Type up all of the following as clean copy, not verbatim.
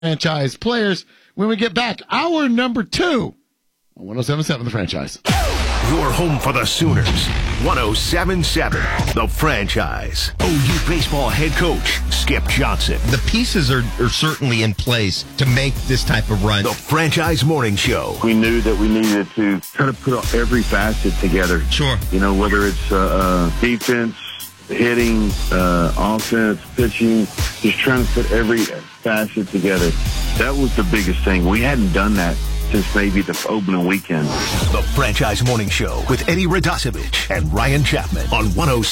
franchise players when we get back. Hour number 2 on 107.7 The Franchise. Your home for the Sooners. 107.7 The Franchise. OU baseball head coach Skip Johnson. The pieces are certainly in place to make this type of run. The Franchise Morning Show. We knew that we needed to try to put every facet together. Sure. You know, whether it's defense, hitting, offense, pitching, just trying to put every facet together. That was the biggest thing. We hadn't done that since maybe the opening weekend. The Franchise Morning Show with Eddie Radosevich and Ryan Chapman on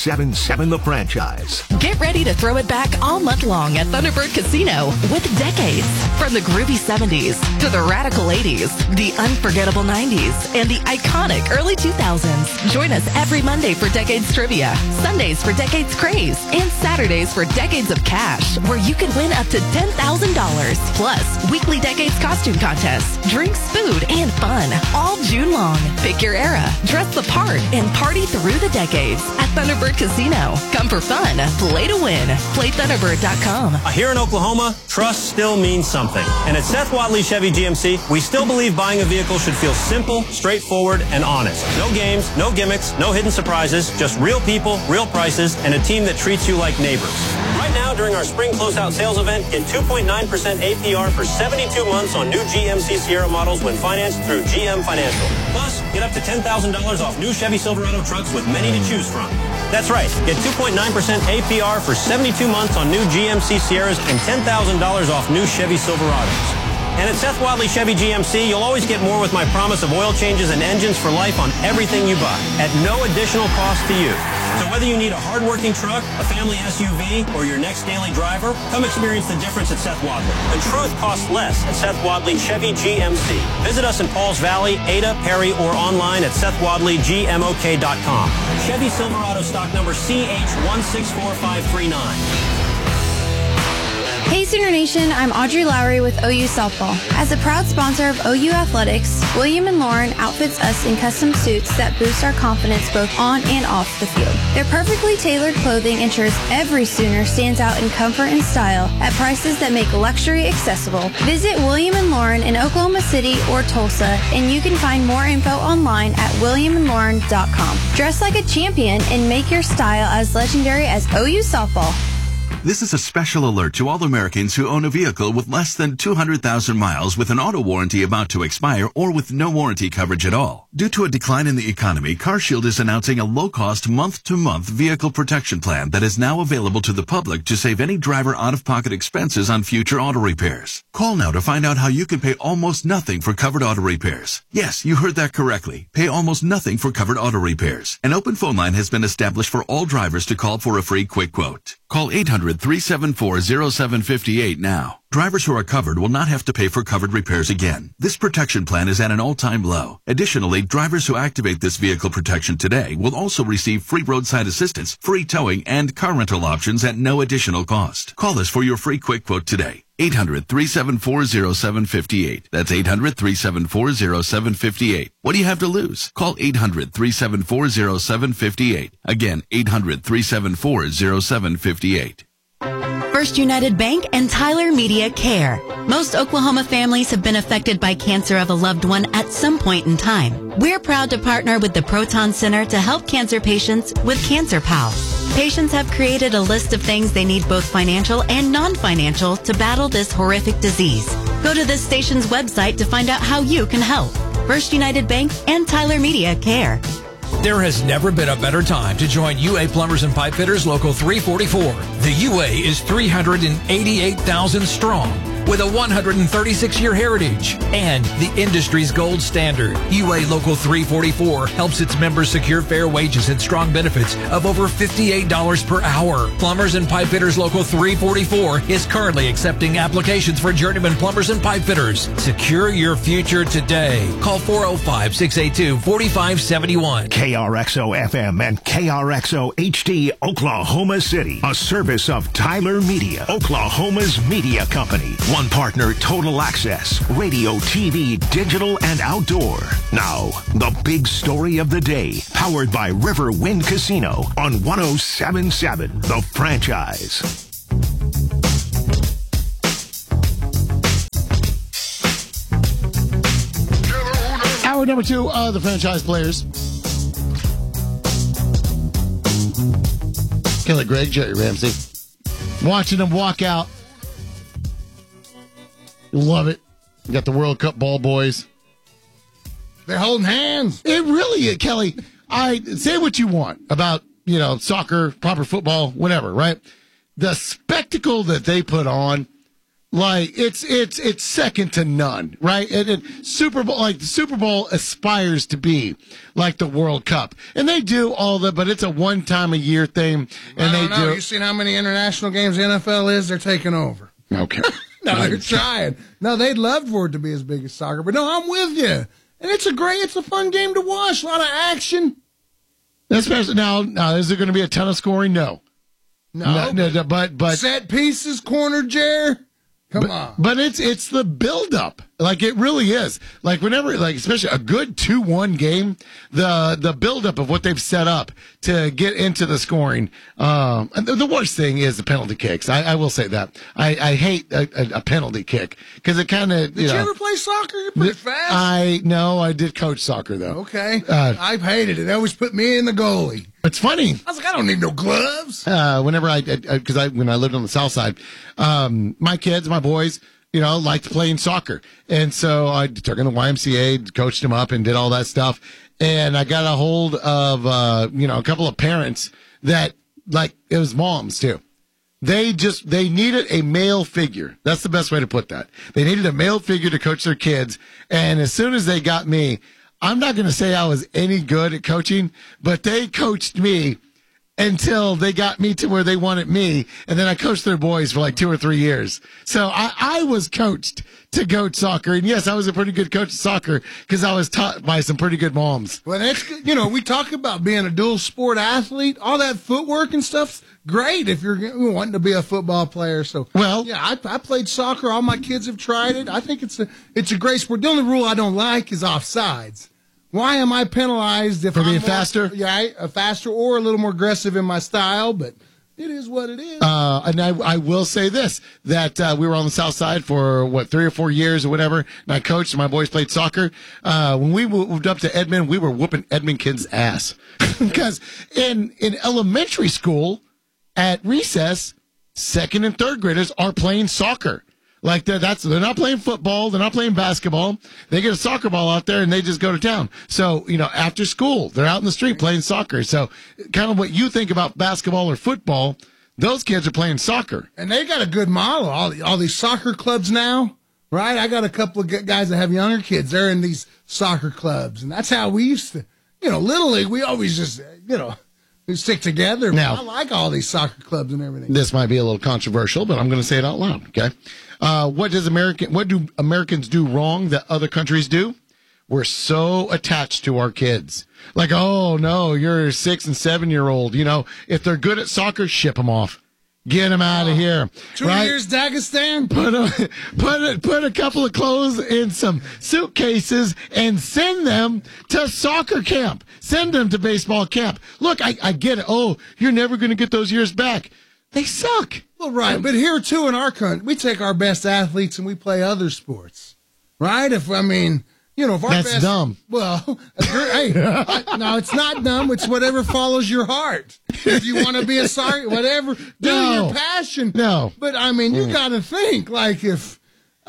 107.7 The Franchise. Get ready to throw it back all month long at Thunderbird Casino with decades. From the groovy 70s to the radical 80s, the unforgettable 90s, and the iconic early 2000s. Join us every Monday for Decades Trivia, Sundays for Decades Craze, and Saturdays for Decades of Cash, where you can win up to $10,000. Plus, weekly Decades costume contests, drinks, food, and fun all June long. Pick your era, dress the part, and party through the decades at Thunderbird Casino. Come for fun, play to win. PlayThunderbird.com. Here in Oklahoma, trust still means something. And at Seth Wadley Chevy GMC, we still believe buying a vehicle should feel simple, straightforward, and honest. No games, no gimmicks, no hidden surprises, just real people, real prices, and a team that treats you like neighbors. Right now, during our spring closeout sales event, get 2.9% APR for 72 months on new GMC Sierra models when financed through GM Financial. Plus, get up to $10,000 off new Chevy Silverado trucks with many to choose from. That's right. Get 2.9% APR for 72 months on new GMC Sierras and $10,000 off new Chevy Silverados. And at Seth Wadley Chevy GMC, you'll always get more with my promise of oil changes and engines for life on everything you buy at no additional cost to you. So whether you need a hard-working truck, a family SUV, or your next daily driver, come experience the difference at Seth Wadley. The truth costs less at Seth Wadley Chevy GMC. Visit us in Pauls Valley, Ada, Perry, or online at SethWadleyGMOK.com. Chevy Silverado stock number CH164539. Hey Sooner Nation, I'm Audrey Lowry with OU Softball. As a proud sponsor of OU Athletics, William & Lauren outfits us in custom suits that boost our confidence both on and off the field. Their perfectly tailored clothing ensures every Sooner stands out in comfort and style at prices that make luxury accessible. Visit William & Lauren in Oklahoma City or Tulsa, and you can find more info online at williamandlauren.com. Dress like a champion and make your style as legendary as OU Softball. This is a special alert to all Americans who own a vehicle with less than 200,000 miles with an auto warranty about to expire or with no warranty coverage at all. Due to a decline in the economy, CarShield is announcing a low-cost month-to-month vehicle protection plan that is now available to the public to save any driver out-of-pocket expenses on future auto repairs. Call now to find out how you can pay almost nothing for covered auto repairs. Yes, you heard that correctly. Pay almost nothing for covered auto repairs. An open phone line has been established for all drivers to call for a free quick quote. Call 800-374-0758 now. Drivers who are covered will not have to pay for covered repairs again. This protection plan is at an all-time low. Additionally, drivers who activate this vehicle protection today will also receive free roadside assistance, free towing, and car rental options at no additional cost. Call us for your free quick quote today. 800-374-0758. That's 800-374-0758. What do you have to lose? Call 800-374-0758. Again, 800-374-0758. First United Bank and Tyler Media Care. Most Oklahoma families have been affected by cancer of a loved one at some point in time. We're proud to partner with the Proton Center to help cancer patients with Cancer Pal. Patients have created a list of things they need, both financial and non-financial, to battle this horrific disease. Go to this station's website to find out how you can help. First United Bank and Tyler Media Care. There has never been a better time to join UA Plumbers and Pipe Fitters Local 344. The UA is 388,000 strong with a 136-year heritage and the industry's gold standard. UA Local 344 helps its members secure fair wages and strong benefits of over $58 per hour. Plumbers and Pipe Fitters Local 344 is currently accepting applications for journeyman plumbers and pipe fitters. Secure your future today. Call 405-682-4571. KRXO FM and KRXO HD Oklahoma City. A service of Tyler Media, Oklahoma's media company. One partner, Total Access, radio, TV, digital, and outdoor. Now, the big story of the day, powered by River Wind Casino on 107.7 The Franchise. Hour number 2 of the Franchise Players. Kelly Gregg, Jerry Ramsey. Watching them walk out. You love it. You got the World Cup ball boys. They're holding hands. It really is, Kelly. I say what you want about, soccer, proper football, whatever, right? The spectacle that they put on, like it's second to none, right? And Super Bowl, like the Super Bowl aspires to be like the World Cup, and they do all that, but it's a one-time-a-year thing. And I don't know. You seen how many international games the NFL is? They're taking over. Okay. No, they're trying. No, they'd love for it to be as big as soccer, but no, I'm with you. And it's a fun game to watch. A lot of action. Especially now, is there going to be a ton of scoring? No. No, but set pieces, corner, Jer. Come on. But it's the build-up. Like, it really is. Like, whenever, like, especially a good 2-1 game, the build-up of what they've set up to get into the scoring. The worst thing is the penalty kicks. I will say that. I hate a penalty kick because it kind of, Did you ever play soccer? You're pretty fast. I did coach soccer, though. Okay. I've hated it. They always put me in the goalie. It's funny. I was like, I don't need no gloves. Whenever when I lived on the south side, my kids, my boys, liked playing soccer. And so I took in the YMCA, coached them up and did all that stuff. And I got a hold of, a couple of parents that, like, it was moms too. They needed a male figure. That's the best way to put that. They needed a male figure to coach their kids. And as soon as they got me, I'm not going to say I was any good at coaching, but they coached me until they got me to where they wanted me. And then I coached their boys for like 2 or 3 years. So I was coached to coach soccer. And yes, I was a pretty good coach of soccer because I was taught by some pretty good moms. Well, that's good. We talk about being a dual sport athlete, all that footwork and stuff's great if you're wanting to be a football player. So, yeah, I played soccer. All my kids have tried it. I think it's a great sport. The only rule I don't like is offsides. Why am I penalized if for being faster? Yeah, faster or a little more aggressive in my style, but it is what it is. And I will say this, that we were on the south side for, 3 or 4 years or whatever, and I coached and my boys played soccer. When we moved up to Edmond, we were whooping Edmond kids' ass. Because in elementary school, at recess, 2nd and 3rd graders are playing soccer. Like they're not playing football, they're not playing basketball. They get a soccer ball out there and they just go to town. So, after school, they're out in the street playing soccer. So, kind of what you think about basketball or football, those kids are playing soccer. And they got a good model. All these soccer clubs now, right? I got a couple of guys that have younger kids. They're in these soccer clubs, and that's how we used to, Little League. We always just, we stick together. Now, I like all these soccer clubs and everything. This might be a little controversial, but I'm going to say it out loud. Okay. What do Americans do wrong that other countries do? We're so attached to our kids. Like, oh no, you're a 6 and 7 year old. If they're good at soccer, ship them off. Get them out of here. 2 years Dagestan. Put a couple of clothes in some suitcases and send them to soccer camp. Send them to baseball camp. Look, I get it. Oh, you're never going to get those years back. They suck. Well, right. But here, too, in our country, we take our best athletes and we play other sports. Right? If our That's best, dumb. Well, hey, no, it's not dumb. It's whatever follows your heart. If you want to be a soccer, whatever, do your passion. No. But, you got to think, like, if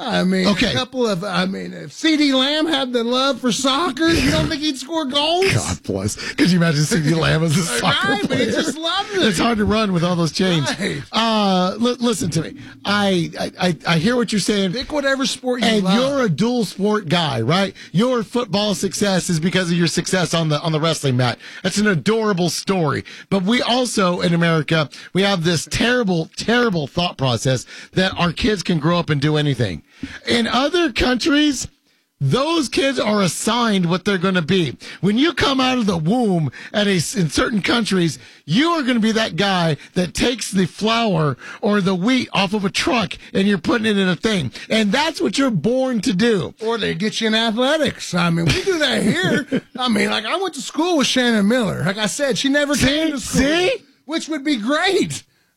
C.D. Lamb had the love for soccer, you don't think he'd score goals? God bless. Could you imagine C.D. Lamb as a soccer player? But he just loved it. It's hard to run with all those chains. Right. Listen to me. I hear what you're saying. Pick whatever sport you and love. You're a dual sport guy, right? Your football success is because of your success on the wrestling mat. That's an adorable story. But we also, in America, we have this terrible, terrible thought process that our kids can grow up and do anything. In other countries, those kids are assigned what they're going to be. When you come out of the womb in certain countries, you are going to be that guy that takes the flour or the wheat off of a truck and you're putting it in a thing. And that's what you're born to do. Or they get you in athletics. We do that here. I went to school with Shannon Miller. Like I said, she never came to school. See? Which would be great.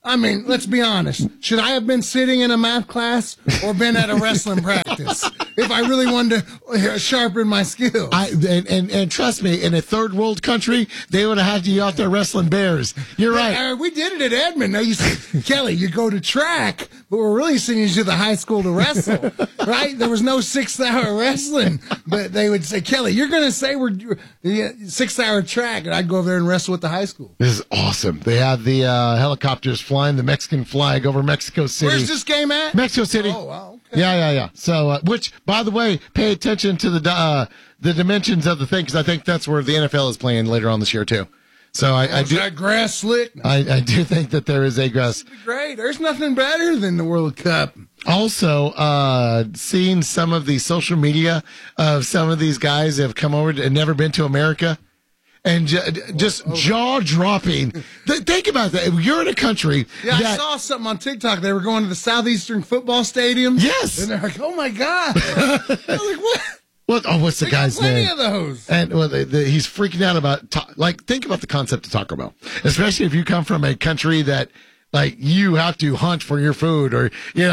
I mean, let's be honest. Should I have been sitting in a math class or been at a wrestling practice if I really wanted to sharpen my skills? And trust me, in a third world country, they would have had you out there wrestling bears. You're right. We did it at Edmond. Now you say, Kelly, you go to track, but we're really sending you to the high school to wrestle, right? There was no 6-hour wrestling, but they would say, Kelly, you're going to say we're 6-hour track, and I'd go over there and wrestle with the high school. This is awesome. They had the helicopters flying the Mexican flag over Mexico City. Where's this game at? Mexico City. Oh, wow. Okay. Yeah. So, which, by the way, pay attention to the dimensions of the thing, because I think that's where the NFL is playing later on this year, too. So I do. That grass slick? I do think that there is a grass. That'd be great. There's nothing better than the World Cup. Also, seeing some of the social media of some of these guys that have come over and never been to America. And just jaw-dropping. Think about that. You're in a country I saw something on TikTok. They were going to the Southeastern football stadium. Yes. And they're like, oh, my God. I was like, what? What's the guy's name? Plenty of those. And he's freaking out about, think about the concept of Taco Bell. Especially if you come from a country that, like, you have to hunt for your food, or, when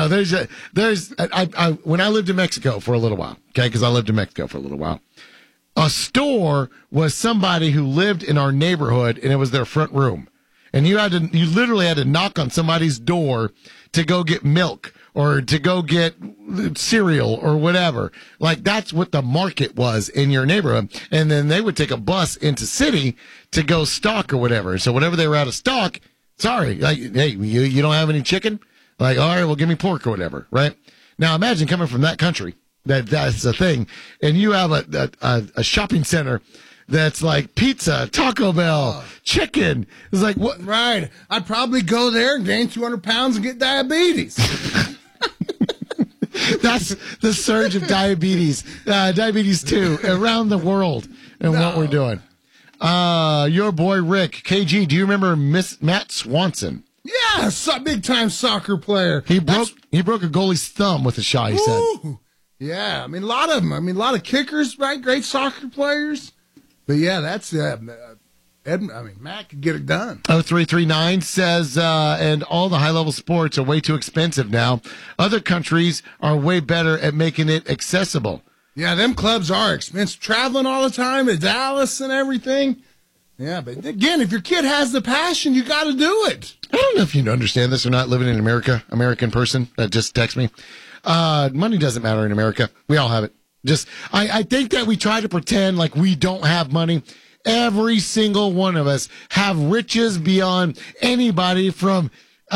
I lived in Mexico for a little while, okay, because I lived in Mexico for a little while. A store was somebody who lived in our neighborhood, and it was their front room. And you literally had to knock on somebody's door to go get milk or to go get cereal or whatever. Like, that's what the market was in your neighborhood. And then they would take a bus into city to go stock or whatever. So whenever they were out of stock, sorry, like, hey, you don't have any chicken? Like, all right, well, give me pork or whatever, right? Now imagine coming from that country. That's a thing. And you have a shopping center that's like pizza, Taco Bell, chicken. It's like, what? Right. I'd probably go there and gain 200 pounds and get diabetes. That's the surge of diabetes 2 around the world and what we're doing. Your boy Rick, KG, do you remember Matt Swanson? Yeah, big time soccer player. He broke a goalie's thumb with a shot, he said. Yeah, I mean, a lot of them. I mean, a lot of kickers, right? Great soccer players. But yeah, that's Matt could get it done. 0339 says, and all the high-level sports are way too expensive now. Other countries are way better at making it accessible. Yeah, them clubs are expensive. Traveling all the time to Dallas and everything. Yeah, but again, if your kid has the passion, you got to do it. I don't know if you understand this or not, living in America, American person that just text me. Money doesn't matter in America. We all have it. I think that we try to pretend like we don't have money. Every single one of us have riches beyond anybody from,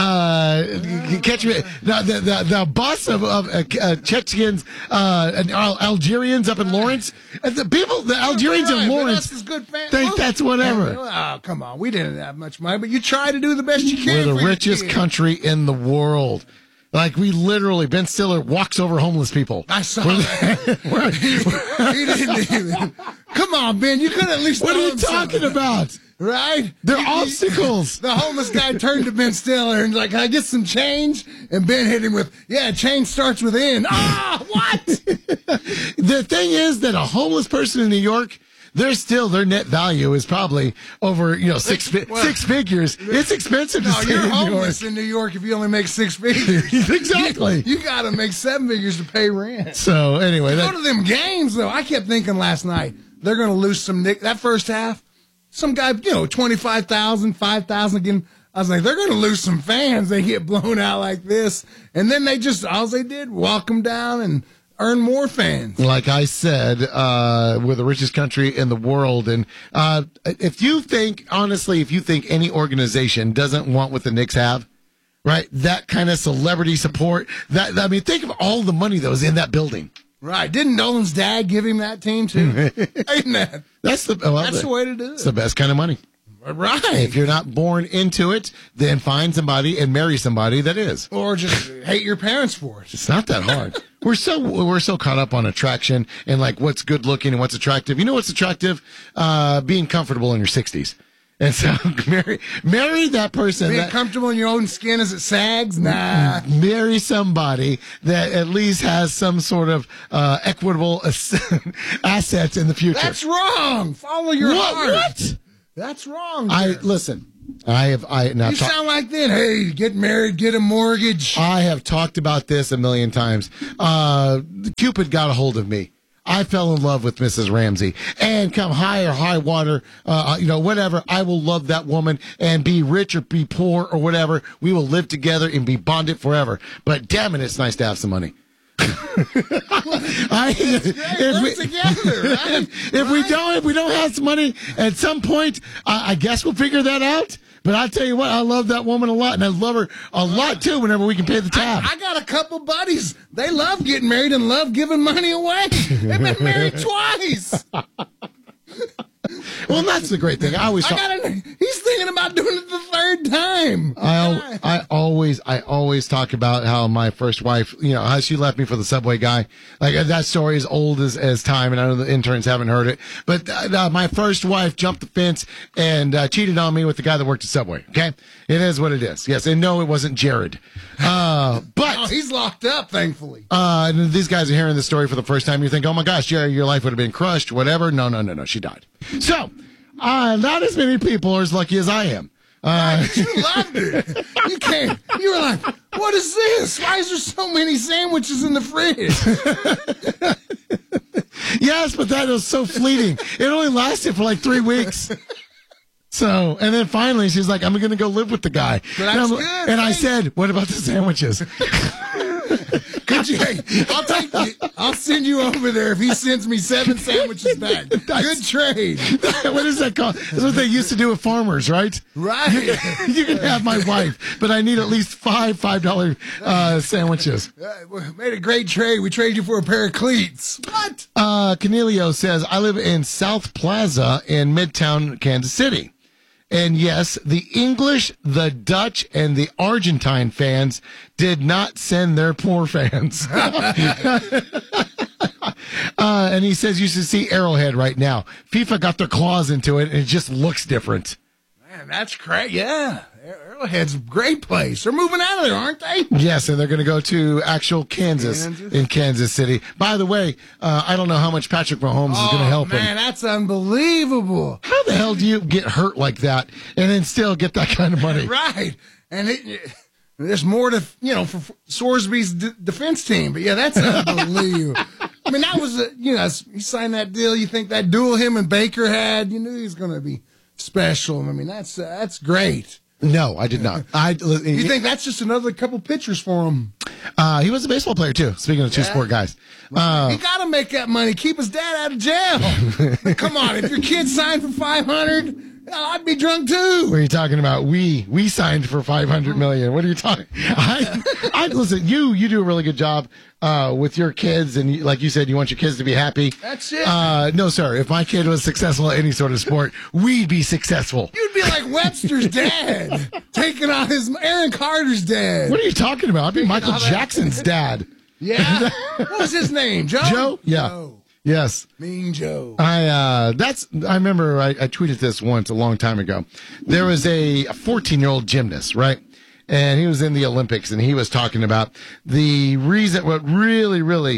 catch me, the bus of Chechens, and Algerians up in Lawrence. And the Algerians in Lawrence think that's whatever. Oh, come on. We didn't have much money, but you try to do the best you can. We're the richest country in the world. Like, we literally, Ben Stiller walks over homeless people. I saw that. He didn't even. Come on, Ben. You could at least. What are you talking about? Right? They're obstacles. The homeless guy turned to Ben Stiller and like, can I get some change? And Ben hit him with, change starts with N. What? The thing is that a homeless person in New York, their net value is probably over, six figures. It's expensive to stay in New York. You're homeless in New York if you only make 6 figures. Exactly. You got to make 7 figures to pay rent. So anyway, go to them games though. I kept thinking last night they're going to lose some that first half. Some guy, 25,000, 5,000 again. I was like, they're going to lose some fans. They get blown out like this, and then all they did walk them down and earn more fans. Like I said, we're the richest country in the world. And if you think any organization doesn't want what the Knicks have, right, that kind of celebrity support, think of all the money that was in that building. Right. Didn't Nolan's dad give him that team, too? Ain't that? That's the way to do it. It's the best kind of money. Right. If you're not born into it, then find somebody and marry somebody that is. Or just hate your parents for it. It's not that hard. We're so caught up on attraction and like what's good looking and what's attractive. You know what's attractive? Being comfortable in your 60s. And so marry that person. Being comfortable in your own skin as it sags? Nah. Marry somebody that at least has some sort of equitable assets in the future. That's wrong. Follow your heart. What? That's wrong. Listen. You sound like that. Hey, get married, get a mortgage. I have talked about this a million times. Cupid got a hold of me. I fell in love with Mrs. Ramsey, and come high or high water, whatever. I will love that woman and be rich or be poor or whatever. We will live together and be bonded forever. But damn it, it's nice to have some money. If we don't have some money at some point, I guess we'll figure that out. But I'll tell you what, I love that woman a lot, and I love her a lot too whenever we can pay the tab. I got a couple buddies. They love getting married and love giving money away. They've been married twice. Well, that's the great thing. He's thinking about doing it the third time. I always talk about how my first wife, how she left me for the Subway guy. Like, that story is old as time, and I know the interns haven't heard it. But my first wife jumped the fence and cheated on me with the guy that worked at Subway. Okay, it is what it is. Yes, and no, it wasn't Jared. But he's locked up, thankfully. And these guys are hearing the story for the first time. You think, oh my gosh, Jerry, your life would have been crushed, whatever. No, she died. So, not as many people are as lucky as I am. You loved it. You came. You were like, what is this? Why is there so many sandwiches in the fridge? Yes, but that was so fleeting. It only lasted for like 3 weeks. So, and then finally she's like, I'm going to go live with the guy. That's good. And I said, what about the sandwiches? I'll send you over there if he sends me 7 sandwiches back. Good trade. What is that called? That's what they used to do with farmers, right? Right. You can have my wife, but I need at least $5 sandwiches. Made a great trade. We traded you for a pair of cleats. What? Cornelio says, I live in South Plaza in Midtown, Kansas City. And yes, the English, the Dutch, and the Argentine fans did not send their poor fans. And he says you should see Arrowhead right now. FIFA got their claws into it, and it just looks different. Man, that's great. Yeah. Arrowhead's a great place. They're moving out of there, aren't they? Yes, and they're going to go to actual Kansas in Kansas City. By the way, I don't know how much Patrick Mahomes is going to help him. Man, that's unbelievable. How the hell do you get hurt like that and then still get that kind of money? Right. And there's more to, for Sorsby's defense team. But, yeah, that's unbelievable. I mean, that was, he signed that deal. You think that duel him and Baker had, you knew he was going to be special. I mean, that's great. No, I did not. You think that's just another couple pitchers for him? He was a baseball player, too, speaking of two-sport guys. He got to make that money. Keep his dad out of jail. Come on, if your kid signed for $500, I'd be drunk, too. What are you talking about? We signed for $500 million. What are you talking? Listen, you do a really good job with your kids, and like you said, you want your kids to be happy. That's it. No, sir. If my kid was successful at any sort of sport, we'd be successful. You'd be like Webster's dad, taking on Aaron Carter's dad. What are you talking about? I'd be Michael Jackson's dad. Yeah. What was his name? Joe? Joe? Yeah. Joe. Yes. Mean Joe. I remember I tweeted this once a long time ago. There was a 14-year-old gymnast, right? And he was in the Olympics, and he was talking about the reason what really, really,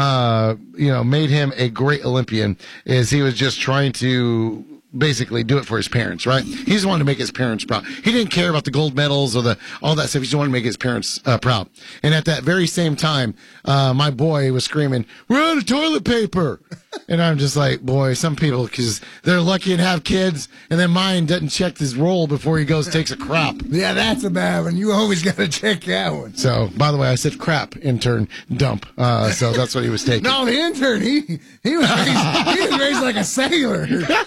made him a great Olympian is he was just trying to basically do it for his parents, right? He just wanted to make his parents proud. He didn't care about the gold medals or all that stuff. He just wanted to make his parents proud. And at that very same time, my boy was screaming, "We're out of toilet paper!" And I'm just like, boy, some people, because they're lucky and have kids, and then mine doesn't check his roll before he goes takes a crap. Yeah, that's a bad one. You always got to check that one. So, by the way, I said crap, intern, dump. So that's what he was taking. No, the intern, he was raised like a sailor.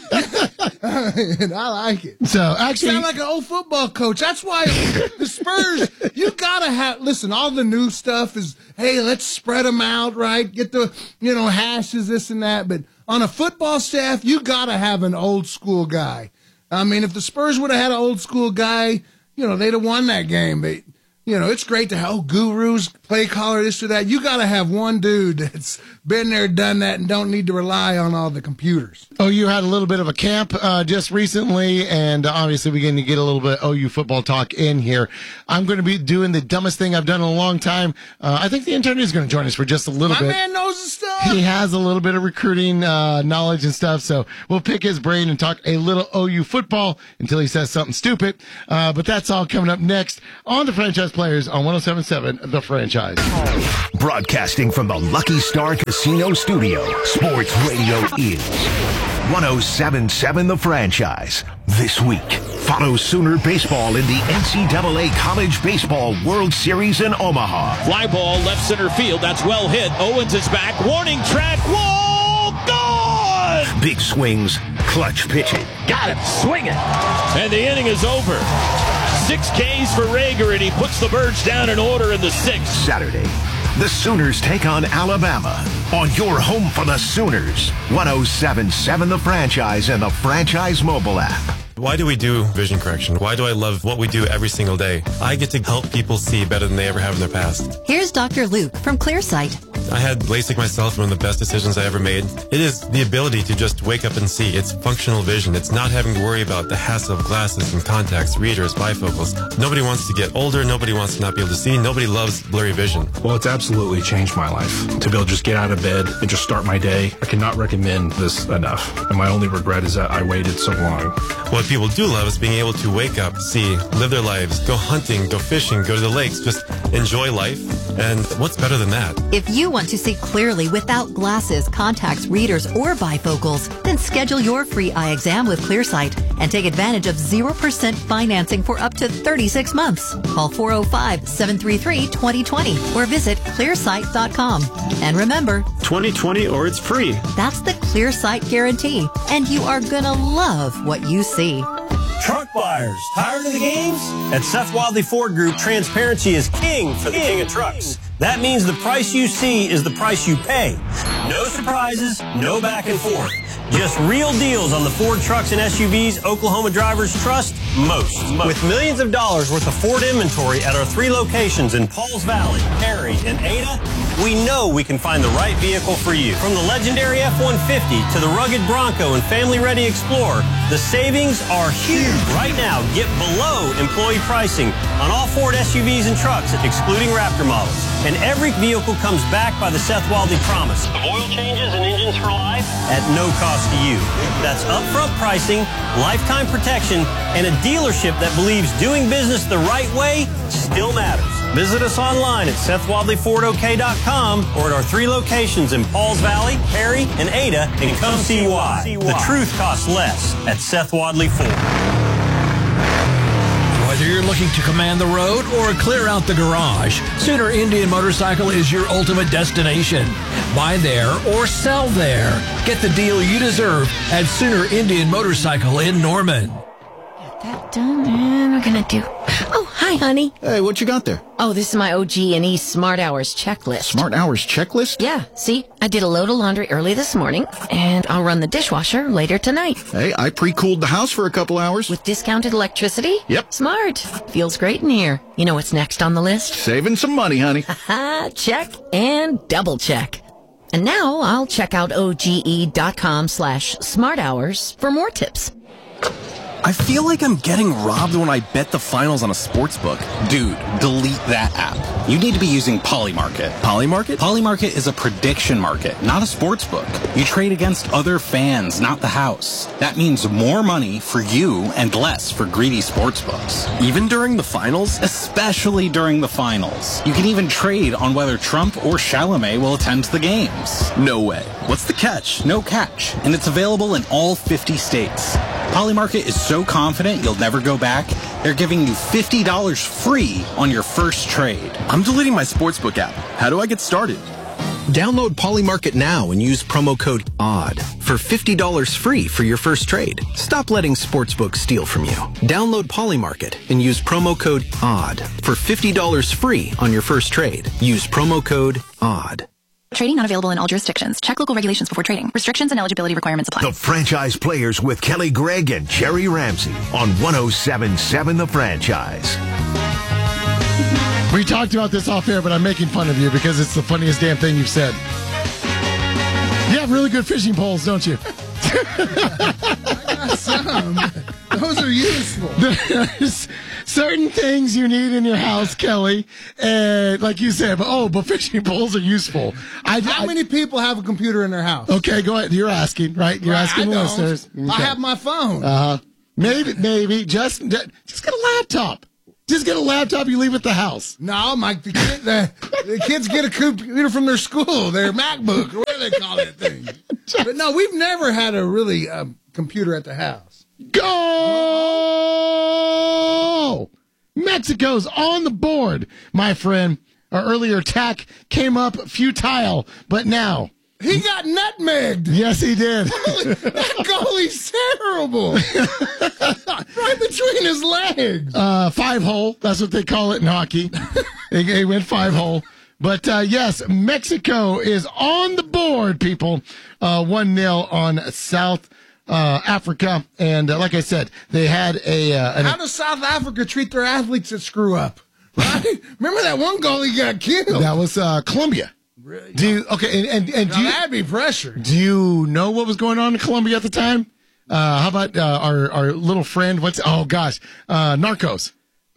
And I like it. So actually, sound like an old football coach. That's why the Spurs, you gotta have. Listen, all the new stuff is, hey, let's spread them out, right? Get the hashes, this and that. But on a football staff, you gotta have an old school guy. I mean, if the Spurs would have had an old school guy, they'd have won that game. But it's great to have gurus, play caller, this or that. You got to have one dude that's been there, done that, and don't need to rely on all the computers. Oh, you had a little bit of a camp just recently, and obviously we're going to get a little bit of OU football talk in here. I'm going to be doing the dumbest thing I've done in a long time. I think the intern is going to join us for just a little bit. My man knows his stuff. He has a little bit of recruiting knowledge and stuff, so we'll pick his brain and talk a little OU football until he says something stupid. But that's all coming up next on the Franchise Players on 107.7 The Franchise. Broadcasting from the Lucky Star Casino Studio, Sports Radio is 107.7 The Franchise. This week, follow Sooner Baseball in the NCAA College Baseball World Series in Omaha. Fly ball left center field. That's well hit. Owens is back. Warning track. Wall gone! Big swings, clutch pitching. Got it. Swing it. And the inning is over. 6 Ks for Rager, and he puts the Birds down in order in the 6th. Saturday, the Sooners take on Alabama on your home for the Sooners. 107.7 The Franchise and the Franchise mobile app. Why do we do vision correction? Why do I love what we do every single day? I get to help people see better than they ever have in their past. Here's Dr. Luke from Clearsight. I had LASIK myself, one of the best decisions I ever made. It is the ability to just wake up and see. It's functional vision. It's not having to worry about the hassle of glasses and contacts, readers, bifocals. Nobody wants to get older. Nobody wants to not be able to see. Nobody loves blurry vision. Well, it's absolutely changed my life. To be able to just get out of bed and just start my day, I cannot recommend this enough. And my only regret is that I waited so long. What people do love is being able to wake up, see, live their lives, go hunting, go fishing, go to the lakes, just enjoy life. And what's better than that? If you want to see clearly without glasses, contacts, readers, or bifocals, then schedule your free eye exam with Clearsight and take advantage of 0% financing for up to 36 months. Call 405-733-2020 or visit clearsight.com. And remember, 2020 or it's free. That's the Clearsight guarantee, and you are gonna love what you see. Truck buyers, tired of the games? At Seth Wadley Ford Group, transparency is king for the king of trucks. That means the price you see is the price you pay. No surprises, no back and forth. Just real deals on the Ford trucks and SUVs Oklahoma drivers trust most. With millions of dollars worth of Ford inventory at our 3 locations in Pauls Valley, Perry, and Ada, we know we can find the right vehicle for you. From the legendary F-150 to the rugged Bronco and family-ready Explorer, the savings are huge. Right now, get below employee pricing on all Ford SUVs and trucks, excluding Raptor models. And every vehicle comes backed by the Seth Wadley promise of oil changes and engines for life at no cost to you. That's upfront pricing, lifetime protection, and a dealership that believes doing business the right way still matters. Visit us online at SethWadleyFordOK.com or at our 3 locations in Pauls Valley, Perry, and Ada, and come see why. The truth costs less at Seth Wadley Ford. Whether you're looking to command the road or clear out the garage, Sooner Indian Motorcycle is your ultimate destination. Buy there or sell there. Get the deal you deserve at Sooner Indian Motorcycle in Norman. That done, and we're gonna do... Oh, hi, honey. Hey, what you got there? Oh, this is my OG&E Smart Hours checklist. Smart Hours checklist? Yeah, see? I did a load of laundry early this morning, and I'll run the dishwasher later tonight. Hey, I pre-cooled the house for a couple hours. With discounted electricity? Yep. Smart. Feels great in here. You know what's next on the list? Saving some money, honey. Haha, check and double check. And now I'll check out OGE.com/smarthours for more tips. I feel like I'm getting robbed when I bet the finals on a sports book. Dude, delete that app. You need to be using Polymarket. Polymarket? Polymarket is a prediction market, not a sports book. You trade against other fans, not the house. That means more money for you and less for greedy sports books. Even during the finals? Especially during the finals. You can even trade on whether Trump or Chalamet will attend the games. No way. What's the catch? No catch. And it's available in all 50 states. Polymarket is so confident you'll never go back, they're giving you $50 free on your first trade. I'm deleting my sportsbook app. How do I get started? Download Polymarket now and use promo code ODD for $50 free for your first trade. Stop letting sportsbooks steal from you. Download Polymarket and use promo code ODD for $50 free on your first trade. Use promo code ODD. Trading not available in all jurisdictions. Check local regulations before trading. Restrictions and eligibility requirements apply. The Franchise Players with Kelly Gregg and Jerry Ramsey on 107.7 The Franchise. We talked about this off air, but I'm making fun of you because it's the funniest damn thing you've said. You have really good fishing poles, don't you? I got some. Those are useful. certain things you need in your house, Kelly. And like you said, but fishing poles are useful. How many people have a computer in their house? Okay, go ahead. You're asking, right? You're asking the listeners. Okay. I have my phone. Maybe. Just get a laptop. Just get a laptop you leave at the house. No, Mike, the kids get a computer from their school, their MacBook, or whatever they call that thing. But no, we've never had a really computer at the house. Go! Mexico's on the board, my friend. Our earlier attack came up futile, but now... He got nutmegged. Yes, he did. That goalie's terrible. Right between his legs. 5-hole. That's what they call it in hockey. They went 5-hole. But, yes, Mexico is on the board, people. 1-0 on South Africa. And like I said, they had How does South Africa treat their athletes that screw up? Right? Remember that one goalie got killed? That was Colombia. Really? Do you, okay, and do you, that'd be pressure. Do you know what was going on in Colombia at the time? How about our little friend? Narcos.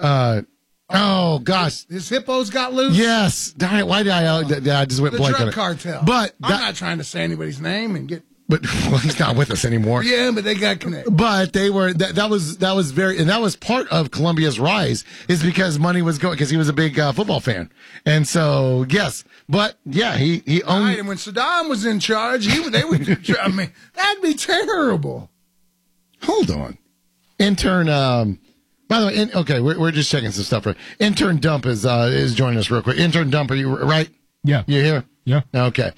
Oh gosh, his hippos got loose. Yes. Darn it! Why did I just went blank on it? The drug cartel. But I'm not trying to say anybody's name and get. But he's not with us anymore. Yeah, but they got connected. But they were that was very, and that was part of Colombia's rise, is because money was going, because he was a big football fan, and so yes, but yeah, he owned. Right, and when Saddam was in charge, they would. I mean, that'd be terrible. Hold on, intern. By the way, okay, we're just checking some stuff. Right, intern Dump is joining us real quick. Intern Dump, are you right? Yeah, you here? Yeah. Okay.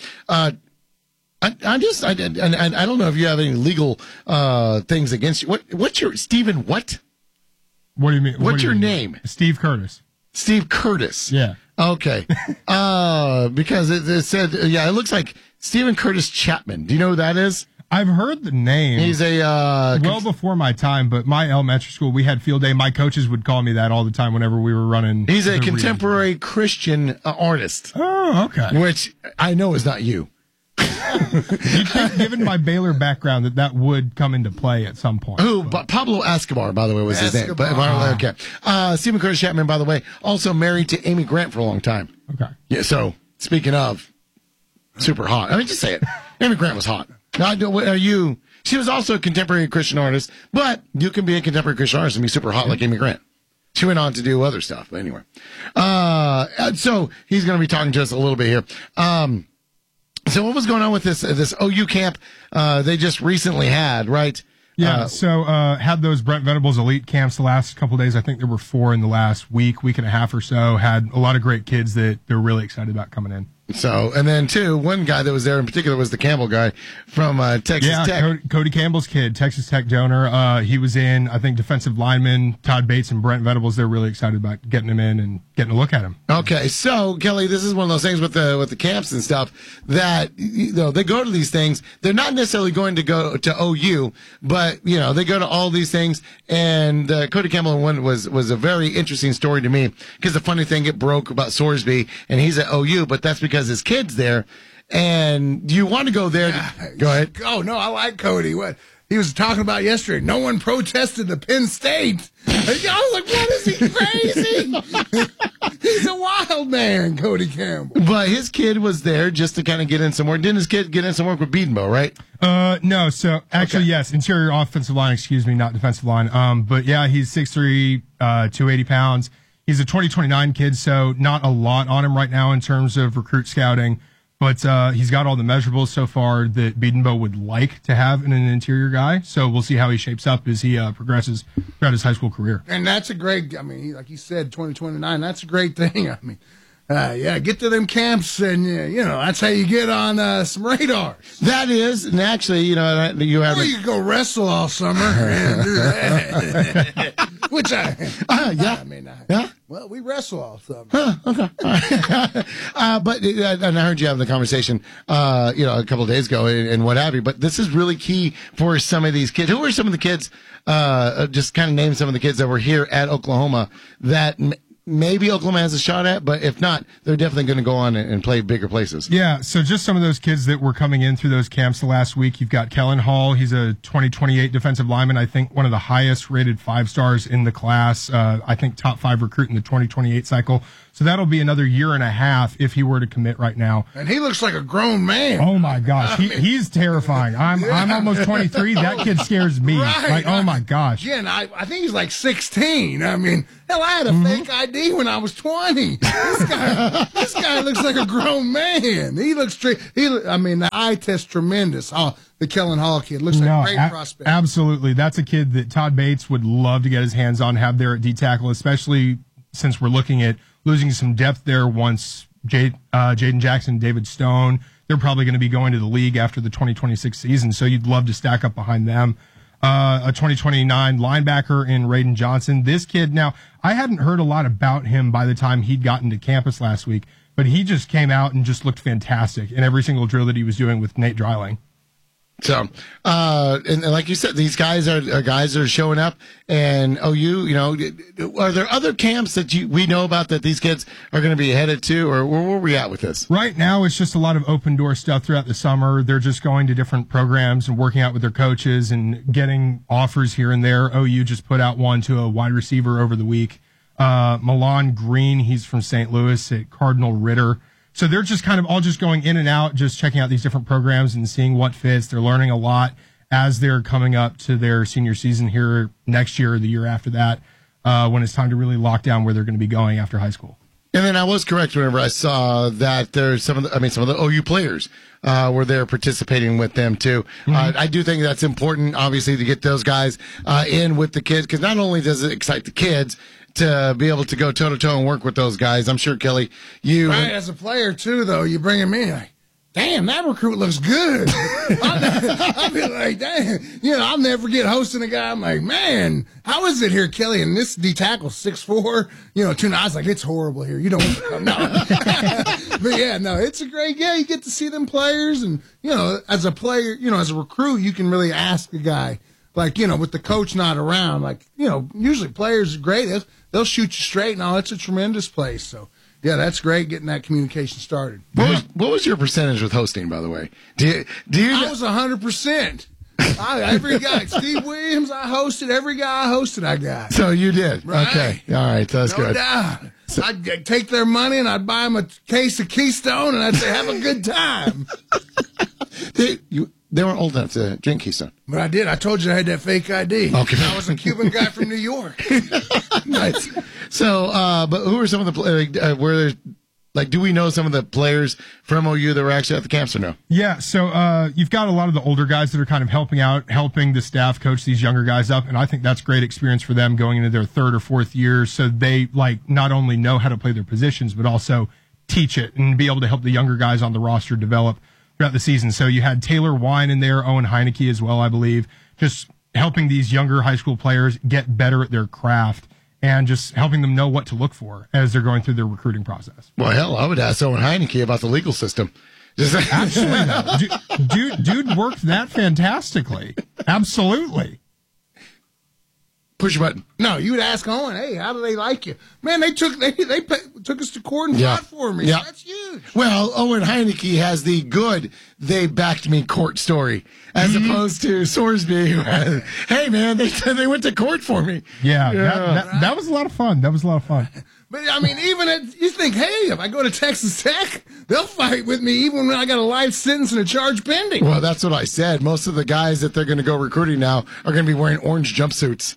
I don't know if you have any legal things against you. What's your Stephen? What? What do you mean? What's your name? Steve Curtis. Steve Curtis. Yeah. Okay. Because it said, it looks like Stephen Curtis Chapman. Do you know who that is? I've heard the name. He's well before my time, but my elementary school, we had field day. My coaches would call me that all the time whenever we were running. He's a contemporary Christian artist. Oh, okay. Which I know is not you. You'd think, given my Baylor background, that would come into play at some point. But Pablo Escobar, by the way, was his name. But, okay. Stephen Curtis Chapman, by the way, also married to Amy Grant for a long time. Okay. Yeah. So speaking of super hot, I mean, just say it. Amy Grant was hot. Now, are you? She was also a contemporary Christian artist, but you can be a contemporary Christian artist and be super hot like Amy Grant. She went on to do other stuff. But anyway, so he's going to be talking to us a little bit here. So what was going on with this OU camp they just recently had, right? Yeah, so had those Brent Venables elite camps the last couple of days. I think there were 4 in the last week and a half or so. Had a lot of great kids that they're really excited about coming in. So, and then one guy that was there in particular was the Campbell guy from Texas Tech. Yeah, Cody Campbell's kid, Texas Tech donor. He was in, I think, defensive lineman Todd Bates and Brent Venables. They're really excited about getting him in and getting a look at him. Okay, so Kelly, this is one of those things with the camps and stuff that they go to these things. They're not necessarily going to go to OU, but they go to all these things. And Cody Campbell one was a very interesting story to me, because the funny thing, it broke about Sorsby, and he's at OU, but that's because his kid's there, and you want to go there. Go ahead. Oh no, I like Cody. What he was talking about yesterday. No one protested the Penn State. I was like, what is he crazy? He's a wild man, Cody Campbell. But his kid was there just to kind of get in some work. Didn't his kid get in some work with Beedenbow, right? No. So actually, yes, interior offensive line. Excuse me, not defensive line. But yeah, he's 6'3", 280 pounds. He's a 2029 kid, so not a lot on him right now in terms of recruit scouting. But he's got all the measurables so far that Beedenbow would like to have in an interior guy. So we'll see how he shapes up as he progresses throughout his high school career. And that's a great, like you said, 2029, that's a great thing. Get to them camps, and that's how you get on some radar. That is, and actually, you have. Or you go wrestle all summer and do that. Which yeah. Well, we wrestle all summer. Okay. But and I heard you having the conversation, a couple of days ago and what have you. But this is really key for some of these kids. Who are some of the kids? Just kind of name some of the kids that were here at Oklahoma that maybe Oklahoma has a shot at, but if not, they're definitely going to go on and play bigger places. Yeah, so just some of those kids that were coming in through those camps the last week. You've got Kellen Hall. He's a 2028 defensive lineman. I think one of the highest rated 5-stars in the class. I think top 5 recruit in the 2028 cycle. So that'll be another year and a half if he were to commit right now. And he looks like a grown man. Oh my gosh, he's terrifying. I'm almost 23. That kid scares me. Right. Like, oh my gosh. Yeah, and I think he's like 16. I mean, hell, I had a fake ID when I was 20. This guy looks like a grown man. He looks the eye test tremendous. Oh, the Kellen Hall kid looks like a great prospect. Absolutely. That's a kid that Todd Bates would love to get his hands on, have there at D-tackle, especially since we're looking at losing some depth there once Jaden Jackson, David Stone, they're probably going to be going to the league after the 2026 season, so you'd love to stack up behind them. A 2029 linebacker in Raiden Johnson. This kid, now, I hadn't heard a lot about him by the time he'd gotten to campus last week, but he just came out and just looked fantastic in every single drill that he was doing with Nate Dreiling. So, and like you said, these guys are guys that are showing up. And OU, are there other camps that we know about that these kids are going to be headed to, or where are we at with this? Right now, it's just a lot of open door stuff throughout the summer. They're just going to different programs and working out with their coaches and getting offers here and there. OU just put out one to a wide receiver over the week. Milan Green, he's from St. Louis at Cardinal Ritter. So they're just kind of all just going in and out, just checking out these different programs and seeing what fits. They're learning a lot as they're coming up to their senior season here next year or the year after that, when it's time to really lock down where they're going to be going after high school. And then I was correct whenever I saw that there's some of the OU players were there participating with them too. Mm-hmm. I do think that's important, obviously, to get those guys in with the kids, because not only does it excite the kids to be able to go toe to toe and work with those guys. I'm sure, Kelly, you right as a player too, though, you bring him in like, damn, that recruit looks good. I'll be like, damn, I'll never get hosting a guy. I'm like, man, how is it here, Kelly? And this D tackle 6'4", 2. I was like, it's horrible here. You don't want to come. No. But yeah, no, it's a great, you get to see them players. And, as a player, as a recruit, you can really ask a guy, like, with the coach not around, like, usually players are great. They'll shoot you straight and all. It's a tremendous place. So, yeah, that's great getting that communication started. What was your percentage with hosting, by the way? Do you? I was 100%. Every guy, Steve Williams, I hosted. Every guy I hosted, I got. So you did. Right. Okay. All right. That's good. No doubt. So, I'd take their money and I'd buy them a case of Keystone and I'd say, have a good time. They weren't old enough to drink Keystone. But I did. I told you I had that fake ID. Okay. I was a Cuban guy from New York. Nice. So, but who are some of the do we know some of the players from OU that were actually at the camps or no? Yeah. So, you've got a lot of the older guys that are kind of helping the staff coach these younger guys up. And I think that's great experience for them going into their 3rd or 4th year. So they not only know how to play their positions, but also teach it and be able to help the younger guys on the roster develop throughout the season. So you had Taylor Wine in there, Owen Heineke as well, I believe, just helping these younger high school players get better at their craft and just helping them know what to look for as they're going through their recruiting process. Well, hell, I would ask Owen Heineke about the legal system. Absolutely. Dude worked that fantastically. Absolutely. Push your button. No, you would ask Owen, hey, how do they like you? Man, they took us to court and fought for me. Yeah. So that's huge. Well, Owen Heineke has the good they backed me court story, as opposed to Sorsby, who had, hey, man, they went to court for me. Yeah. That was a lot of fun. But, I mean, you think, hey, if I go to Texas Tech, they'll fight with me even when I got a life sentence and a charge pending. Well, that's what I said. Most of the guys that they're going to go recruiting now are going to be wearing orange jumpsuits.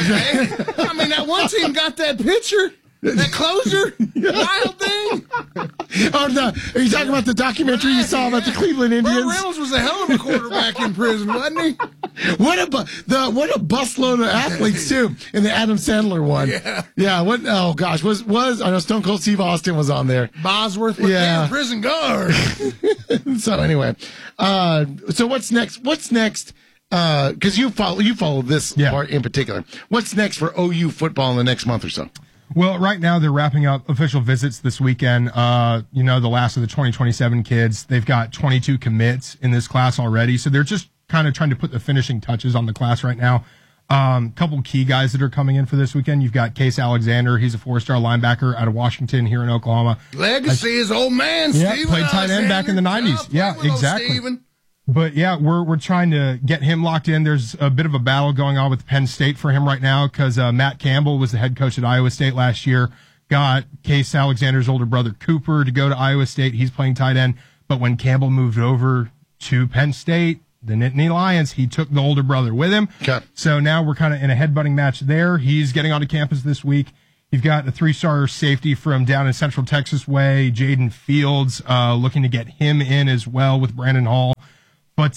I mean, that one team got that pitcher. That closer? Wild thing? Are you talking about the documentary you saw about the Cleveland Indians? Burt Reynolds was a hell of a quarterback in prison, wasn't he? What a busload of athletes, too, in the Adam Sandler one. Yeah. Oh, gosh. Was I know Stone Cold Steve Austin was on there. Bosworth was prison guard. So, anyway. So, what's next? Because you follow this part in particular. What's next for OU football in the next month or so? Well, right now they're wrapping up official visits this weekend. The last of the 2027 kids. They've got 22 commits in this class already. So they're just kind of trying to put the finishing touches on the class right now. Couple key guys that are coming in for this weekend. You've got Case Alexander. He's a 4-star linebacker out of Washington here in Oklahoma. Legacy is old man, yeah, Steven. Played tight end back in the 90s. Yeah, exactly. But yeah, we're trying to get him locked in. There's a bit of a battle going on with Penn State for him right now because Matt Campbell was the head coach at Iowa State last year. Got Case Alexander's older brother Cooper to go to Iowa State. He's playing tight end. But when Campbell moved over to Penn State, the Nittany Lions, he took the older brother with him. Okay. So now we're kind of in a headbutting match there. He's getting onto campus this week. You've got a 3-star safety from down in Central Texas way, Jaden Fields, looking to get him in as well with Brandon Hall. But,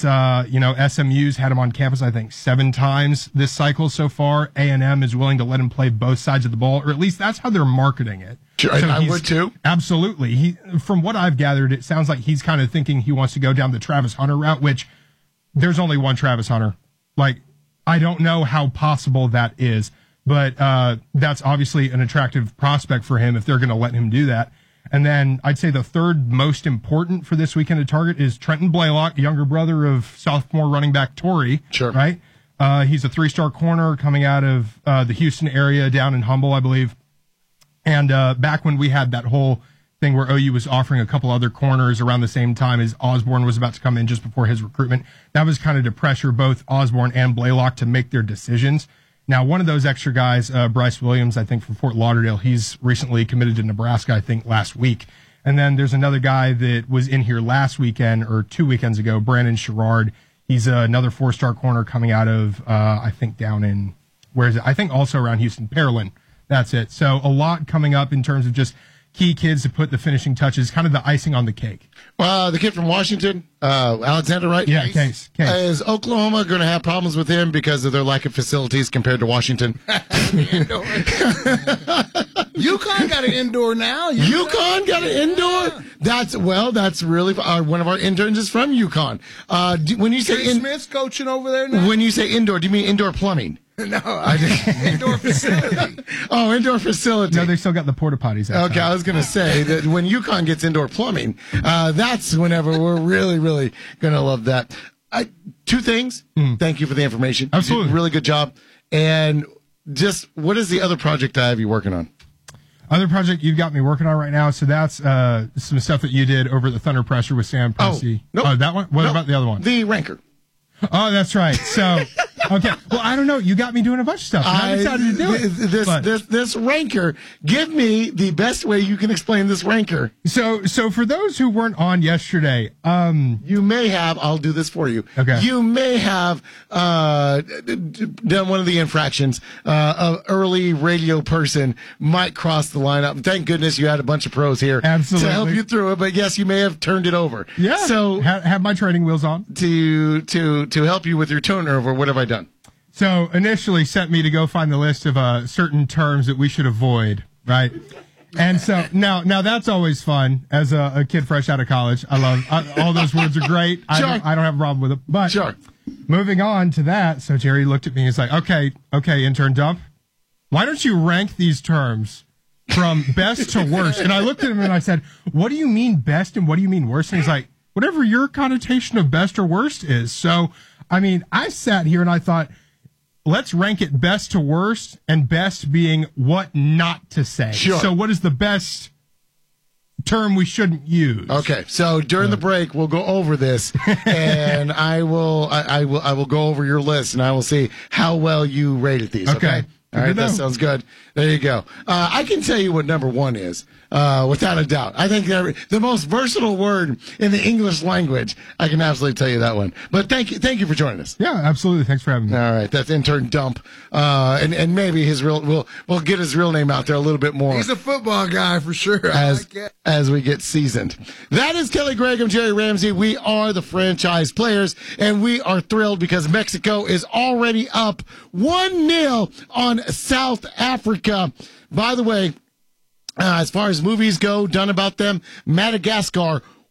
SMU's had him on campus, I think, 7 times this cycle so far. A&M is willing to let him play both sides of the ball, or at least that's how they're marketing it. Sure, I would too. Absolutely. From what I've gathered, it sounds like he's kind of thinking he wants to go down the Travis Hunter route, which there's only one Travis Hunter. Like, I don't know how possible that is, but that's obviously an attractive prospect for him if they're going to let him do that. And then I'd say the third most important for this weekend to target is Trenton Blaylock, younger brother of sophomore running back Torrey. Sure. Right? He's a 3-star corner coming out of the Houston area down in Humble, I believe. And back when we had that whole thing where OU was offering a couple other corners around the same time as Osborne was about to come in just before his recruitment, that was kind of to pressure both Osborne and Blaylock to make their decisions. Now, one of those extra guys, Bryce Williams, I think from Fort Lauderdale, he's recently committed to Nebraska, I think, last week. And then there's another guy that was in here last weekend or 2 weekends ago, Brandon Sherrard. He's another 4-star corner coming out of, I think, down in, where is it? I think also around Houston, Pearland. That's it. So a lot coming up in terms of just key kids to put the finishing touches, kind of the icing on the cake. The kid from Washington, Alexander, right? Yeah, Case. Is Oklahoma going to have problems with him because of their lack of facilities compared to Washington? UConn got an indoor now. UConn got an indoor? That's really one of our interns is from UConn. When you say Smith's coaching over there now? When you say indoor, do you mean indoor plumbing? No, indoor facility. Oh, indoor facility. No, they still got the porta potties outside. Okay, I was going to say that when UConn gets indoor plumbing, that's whenever we're really, really going to love that. 2 things. Thank you for the information. Absolutely. Really good job. And just what is the other project I have you working on? Other project you've got me working on right now. So that's some stuff that you did over at the Thunder Presser with Sam Pressey. Oh, that one? What about the other one? The Ranker. Oh, that's right. So, okay. Well, I don't know. You got me doing a bunch of stuff. I'm excited to do it. This ranker, give me the best way you can explain this ranker. So for those who weren't on yesterday, you may have, I'll do this for you. Okay. You may have done one of the infractions. An early radio person might cross the line up. Thank goodness you had a bunch of pros here Absolutely. to help you through it. But yes, you may have turned it over. Yeah. So have my training wheels on to help you with your turnover. What have I done? So initially sent me to go find the list of certain terms that we should avoid, right? And so now that's always fun as a kid fresh out of college. I love all those words are great. Sure. I don't have a problem with it. But sure. Moving on to that, so Jerry looked at me and he's like, okay, intern Dump, why don't you rank these terms from best to worst? And I looked at him and I said, what do you mean best and what do you mean worst? And he's like, whatever your connotation of best or worst is. So, I mean, I sat here and I thought, let's rank it best to worst, and best being what not to say. Sure. So what is the best term we shouldn't use? Okay. So during the break, we'll go over this, and I will go over your list, and I will see how well you rated these. Okay. All right, that sounds good. There you go. I can tell you what number 1 is, without a doubt. I think the most versatile word in the English language. I can absolutely tell you that one. But thank you for joining us. Yeah, absolutely. Thanks for having me. All right, that's intern Dump, and maybe his we'll get his real name out there a little bit more. He's a football guy for sure. As we get seasoned. That is Kelly Gregg. I'm Jerry Ramsey. We are the franchise players, and we are thrilled because Mexico is already up 1-0 on South Africa. By the way, as far as movies go, done about them, Madagascar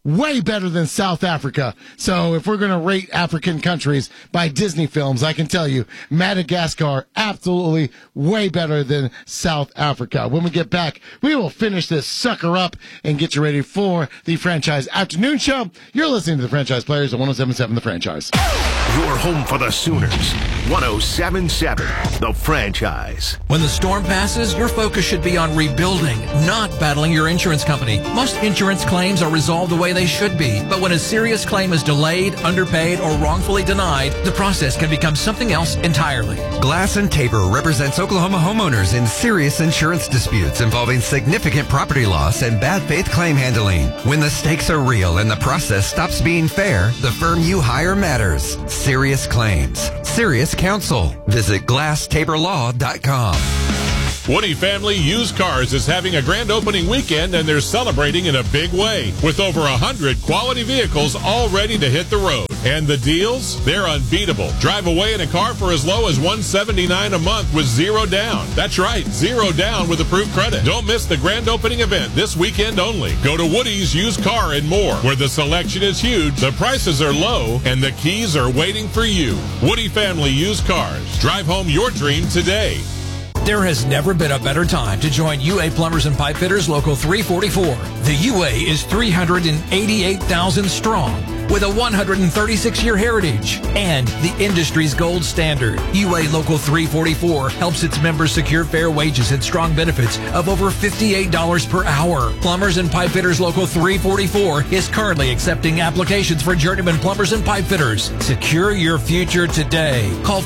way better than South Africa. So if we're going to rate African countries by Disney films, I can tell you Madagascar, absolutely way better than South Africa. When we get back, we will finish this sucker up and get you ready for the Franchise Afternoon Show. You're listening to the Franchise Players at 107.7 The Franchise. Your home for the Sooners. 107.7 The Franchise. When the storm passes, your focus should be on rebuilding, not battling your insurance company. Most insurance claims are resolved the way they should be, but when a serious claim is delayed, underpaid, or wrongfully denied, the process can become something else entirely. Glass & Tabor represents Oklahoma homeowners in serious insurance disputes involving significant property loss and bad faith claim handling. When the stakes are real and the process stops being fair, the firm you hire matters. Serious claims. Serious counsel. Visit GlassTaborLaw.com. Woody Family Used Cars is having a grand opening weekend, and they're celebrating in a big way with over 100 quality vehicles all ready to hit the road. And the deals? They're unbeatable. Drive away in a car for as low as $179 a month with zero down. That's right, zero down with approved credit. Don't miss the grand opening event this weekend only. Go to Woody's Used Car and More, where the selection is huge, the prices are low, and the keys are waiting for you. Woody Family Used Cars. Drive home your dream today. There has never been a better time to join UA Plumbers and Pipe Fitters Local 344. The UA is 388,000 strong with a 136-year heritage and the industry's gold standard. UA Local 344 helps its members secure fair wages and strong benefits of over $58 per hour. Plumbers and Pipe Fitters Local 344 is currently accepting applications for journeyman plumbers and pipe fitters. Secure your future today. Call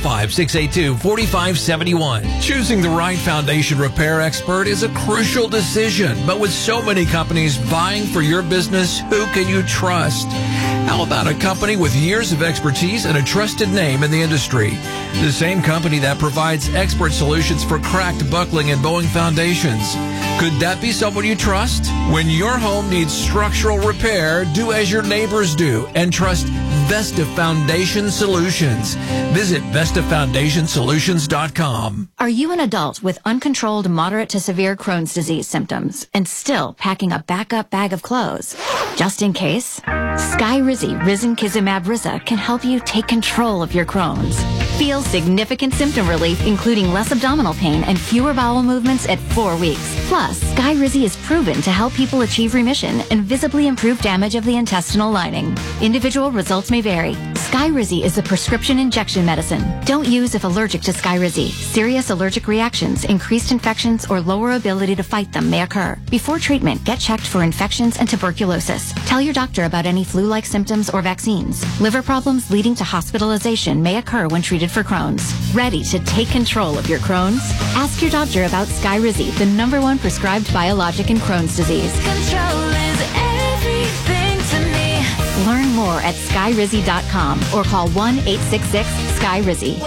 405-682-4571. Choosing the right foundation repair expert is a crucial decision, but with so many companies vying for your business, who can you trust? How about a company with years of expertise and a trusted name in the industry? The same company that provides expert solutions for cracked, buckling, and bowing foundations. Could that be someone you trust? When your home needs structural repair, do as your neighbors do and trust Vesta Foundation Solutions. Visit VestaFoundationSolutions.com. Are you an adult with uncontrolled moderate to severe Crohn's disease symptoms and still packing a backup bag of clothes? Just in case, Skyrizi Risankizumab Riza can help you take control of your Crohn's. Feel significant symptom relief, including less abdominal pain and fewer bowel movements at 4 weeks. Plus, Skyrizi is proven to help people achieve remission and visibly improve damage of the intestinal lining. Individual results may vary. Skyrizi is a prescription injection medicine. Don't use if allergic to Skyrizi. Serious allergic reactions, increased infections, or lower ability to fight them may occur. Before treatment, get checked for infections and tuberculosis. Tell your doctor about any flu-like symptoms or vaccines. Liver problems leading to hospitalization may occur when treated for Crohn's. Ready to take control of your Crohn's? Ask your doctor about Skyrizi, the #1 prescribed biologic in Crohn's disease. Control is everything to me. Learn more at Skyrizi.com or call 1-866-SKYRIZI.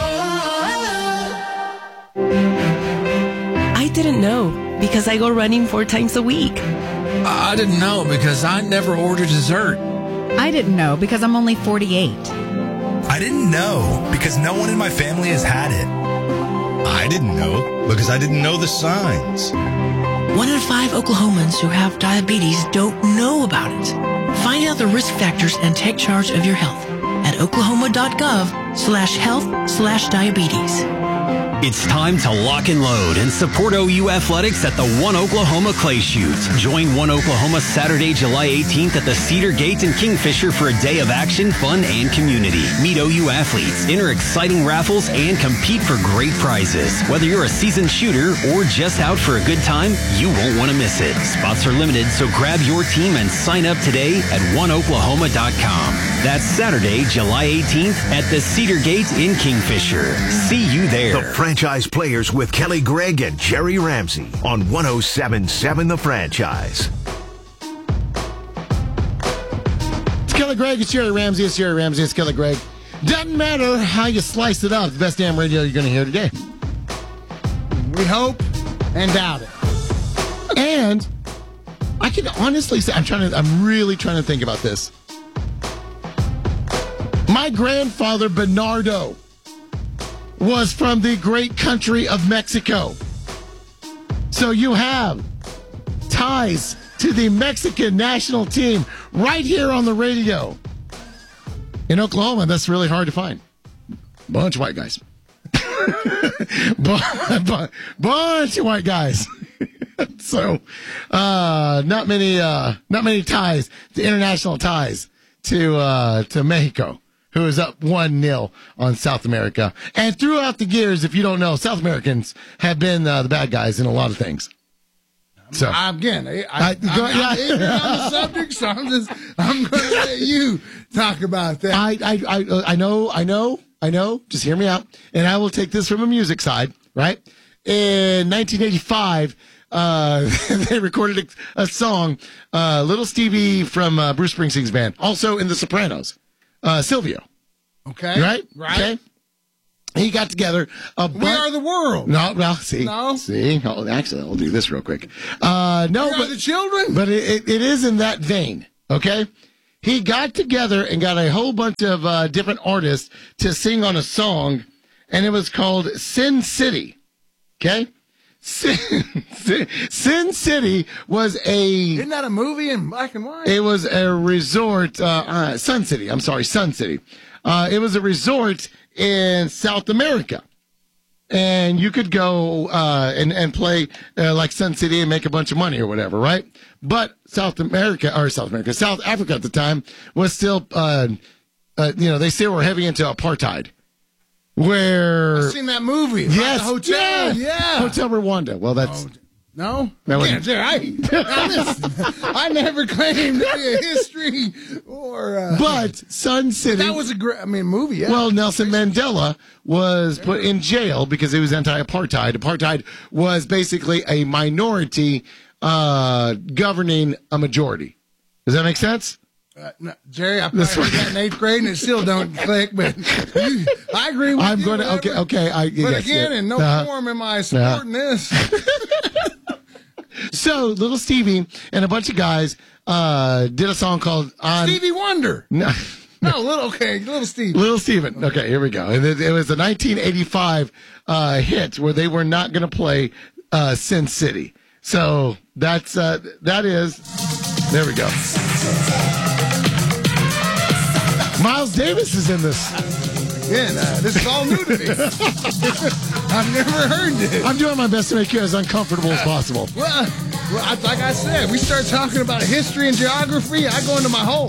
I didn't know because I go running 4 times a week. I didn't know because I never ordered dessert. I didn't know because I'm only 48. I didn't know because no one in my family has had it. I didn't know because I didn't know the signs. 1 in 5 Oklahomans who have diabetes don't know about it. Find out the risk factors and take charge of your health at oklahoma.gov/health/diabetes. It's time to lock and load and support OU Athletics at the One Oklahoma Clay Shoot. Join One Oklahoma Saturday, July 18th at the Cedar Gate in Kingfisher for a day of action, fun, and community. Meet OU athletes, enter exciting raffles, and compete for great prizes. Whether you're a seasoned shooter or just out for a good time, you won't want to miss it. Spots are limited, so grab your team and sign up today at oneoklahoma.com. That's Saturday, July 18th at the Cedar Gate in Kingfisher. See you there. The Franchise Players with Kelly Gregg and Jerry Ramsey on 107.7 The Franchise. It's Kelly Gregg, it's Jerry Ramsey, it's Jerry Ramsey, it's Kelly Gregg. Doesn't matter how you slice it up. The best damn radio you're going to hear today. We hope and doubt it. And I can honestly say, I'm really trying to think about this. My grandfather, Bernardo, was from the great country of Mexico. So you have ties to the Mexican national team right here on the radio. In Oklahoma, that's really hard to find. Bunch of white guys. Bunch of white guys. So, not many ties, international ties to Mexico, who is up 1-0 on South America. And throughout the years, if you don't know, South Americans have been the bad guys in a lot of things. So I'm ignorant on the subject, so I'm going to let you talk about that. I know. Just hear me out. And I will take this from a music side, right? In 1985, they recorded a song, Little Stevie from Bruce Springsteen's band, also in The Sopranos, Silvio. Okay. Right? Okay. He got together We Are the World. No, see. No? See? Oh, actually, I'll do this real quick. No, We Are the Children? But it is in that vein, okay? He got together and got a whole bunch of different artists to sing on a song, and it was called Sin City, okay? Sin City was Isn't that a movie in black and white? It was a resort, Sun City. I'm sorry, Sun City. It was a resort in South America. And you could go and play like Sun City and make a bunch of money or whatever, right? But South Africa at the time was still, they still were heavy into apartheid. Where I've seen that movie. Yes, the hotel. Yeah. Hotel Rwanda. Well, that's no. That I never claimed to be a history or. But Sun City. That was a great. movie. Yeah. Well, Nelson Mandela was put in jail because he was anti-apartheid. Apartheid was basically a minority governing a majority. Does that make sense? No, Jerry, I probably heard that in 8th grade and it still don't click, but I agree with you. Okay. In no form am I supporting this. So, Little Stevie and a bunch of guys did a song called Stevie Wonder. No, Little Stevie. Little Steven. Okay, here we go. And it was a 1985 hit where they were not going to play Sin City. So, that is, there we go. Miles Davis is in this. Again, this is all new to me. I've never heard this. I'm doing my best to make you as uncomfortable as possible. Well, like I said, we start talking about history and geography, I go into my hole.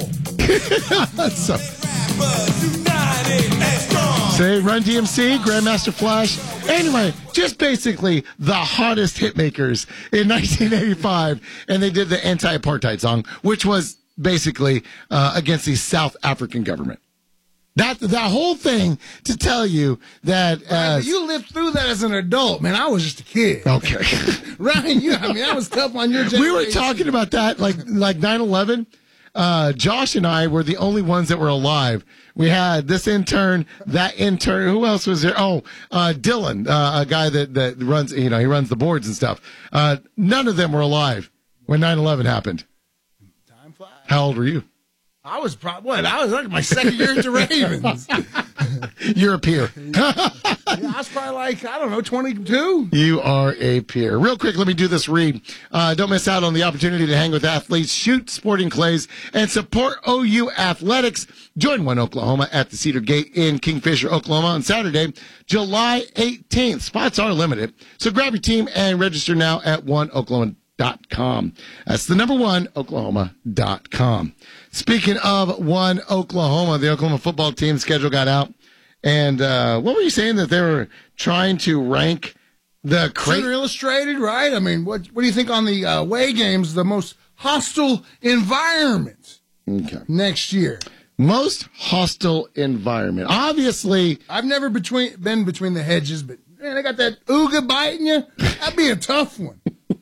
Say Run DMC, Grandmaster Flash. Anyway, just basically the hottest hit makers in 1985. And they did the anti-apartheid song, which was basically against the South African government. That whole thing to tell you that you lived through that as an adult, man. I was just a kid. Okay, Ryan, that was tough on your generation. We were talking about that like 9/11. Josh and I were the only ones that were alive. We had this intern, that intern. Who else was there? Oh, Dylan, a guy that runs. He runs the boards and stuff. None of them were alive when 9/11 happened. Time flies. How old were you? I was I was like my second year at the Ravens. You're a peer. I was probably 22. You are a peer. Real quick, let me do this read. Don't miss out on the opportunity to hang with athletes, shoot sporting clays, and support OU athletics. Join One Oklahoma at the Cedar Gate in Kingfisher, Oklahoma on Saturday, July 18th. Spots are limited, so grab your team and register now at oneoklahoma.com. That's the number one, Oklahoma.com. Speaking of One Oklahoma, the Oklahoma football team schedule got out. And what were you saying that they were trying to rank the Center Illustrated, right? I mean, what do you think on the away games, the most hostile environment next year? Most hostile environment. Obviously. I've never been between the hedges, but man, they got that ooga biting you. That'd be a tough one.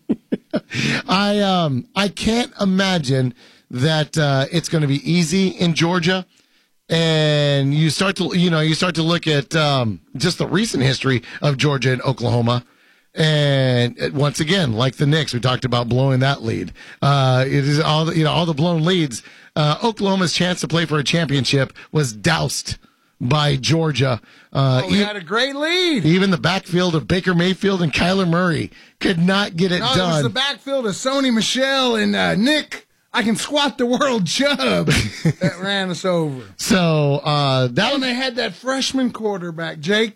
I can't imagine that it's going to be easy in Georgia. And you start to look at just the recent history of Georgia and Oklahoma. And once again, like the Knicks, we talked about blowing that lead. It is all the blown leads. Oklahoma's chance to play for a championship was doused by Georgia. We had a great lead. Even the backfield of Baker Mayfield and Kyler Murray could not get it done. It was the backfield of Sony Michel and Nick I can squat the world Chubb that ran us over. So when they had that freshman quarterback, Jake.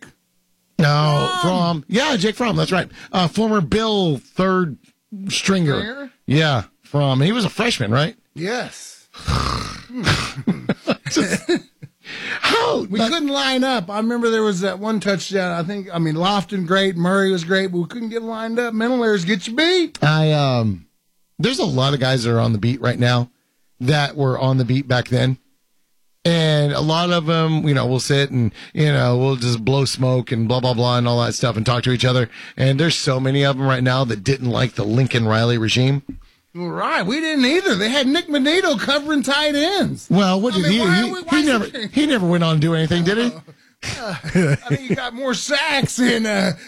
Jake Fromm. That's right. Former Bill third stringer. Yeah, Fromm. He was a freshman, right? Yes. We couldn't line up. I remember there was that one touchdown. Lofton great, Murray was great, but we couldn't get lined up. Mental errors get you beat. There's a lot of guys that are on the beat right now that were on the beat back then. And a lot of them, we'll sit and, we'll just blow smoke and blah, blah, blah and all that stuff and talk to each other. And there's so many of them right now that didn't like the Lincoln Riley regime. Right. We didn't either. They had Nick Benito covering tight ends. Well, what did he never went on to do anything, did he? I think he got more sacks in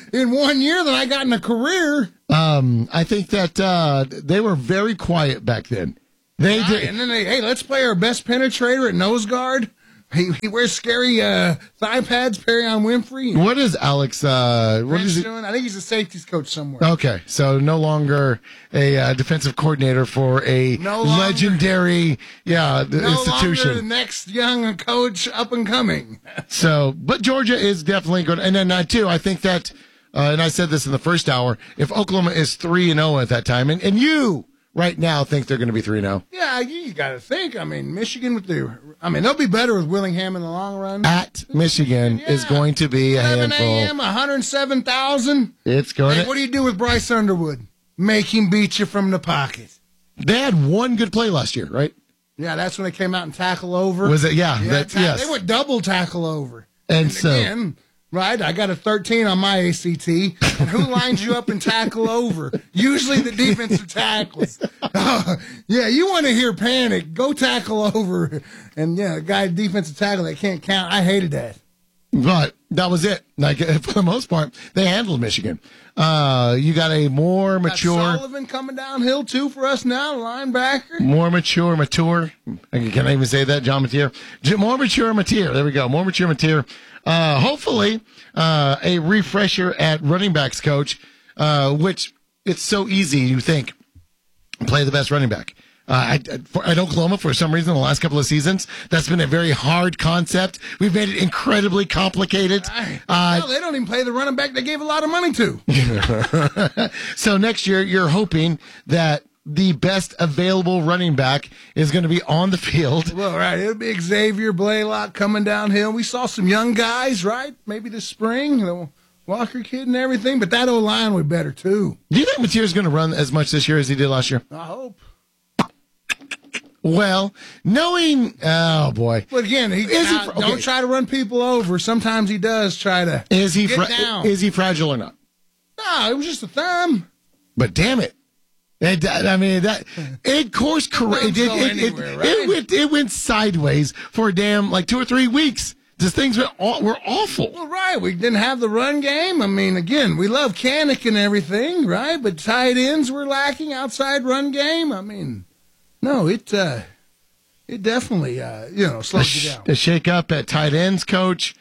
1 year than I got in a career. I think that they were very quiet back then. They did. And then let's play our best penetrator at nose guard. He wears scary thigh pads, Perrion Winfrey. What is Alex? What is he doing? I think he's a safeties coach somewhere. Okay, so no longer a defensive coordinator for a legendary institution. No longer the next young coach up and coming. So, but Georgia is definitely good. And then too, I think that, and I said this in the first hour, if Oklahoma is 3-0 at that time, and you right now think they're going to be 3-0. Yeah, you got to think. Michigan they'll be better with Willingham in the long run. At Michigan is going to be a 11 handful. 11 a.m., 107,000. It's going What do you do with Bryce Underwood? Make him beat you from the pocket. They had one good play last year, right? Yeah, that's when they came out and tackle over. Was it? Yeah. Yes. They went double tackle over. And so... Again, right, I got a 13 on my ACT. And who lines you up and tackle over? Usually the defensive tackles. You want to hear panic. Go tackle over. And, a guy defensive tackle that can't count. I hated that. But that was it. For the most part, they handled Michigan. You got a more mature... Sullivan coming downhill, too, for us now, linebacker. More mature. Can I even say that, John Mateer? More mature Mateer. There we go. More mature Mateer. Hopefully, a refresher at running backs coach, which it's so easy, you think, play the best running back. At Oklahoma, for some reason, the last couple of seasons, that's been a very hard concept. We've made it incredibly complicated. They don't even play the running back they gave a lot of money to. So next year, you're hoping that the best available running back is going to be on the field. Well, right. It'll be Xavier Blaylock coming downhill. We saw some young guys, right? Maybe this spring, the Walker kid and everything, but that O-line would be better, too. Do you think Mateer's going to run as much this year as he did last year? I hope. Well, oh boy. But again, don't try to run people over. Sometimes he does try to get down. Is he fragile or not? No, it was just a thumb. But damn it. It course correct. It went sideways for a damn 2 or 3 weeks. These things were awful. Well, right. We didn't have the run game. Again, we love Kanik and everything, right? But tight ends were lacking, outside run game. No, it definitely slowed you down. The shake up at tight ends, coach.